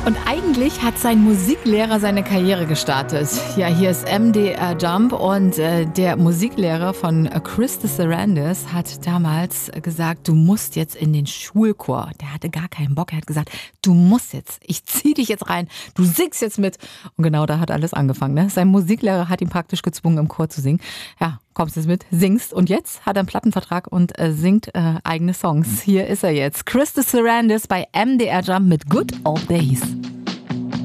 Und eigentlich hat sein Musiklehrer seine Karriere gestartet. Ja, hier ist MDR Jump und der Musiklehrer von Krista Sarandis hat damals gesagt, du musst jetzt in den Schulchor. Der hatte gar keinen Bock. Er hat gesagt, du musst jetzt, ich zieh dich jetzt rein, du singst jetzt mit. Und genau da hat alles angefangen. Ne? Sein Musiklehrer hat ihn praktisch gezwungen, im Chor zu singen. Ja, kommst jetzt mit, singst. Und jetzt hat er einen Plattenvertrag und singt eigene Songs. Hier ist er jetzt. Krista Sarandis bei MDR Jump mit Good Old Days.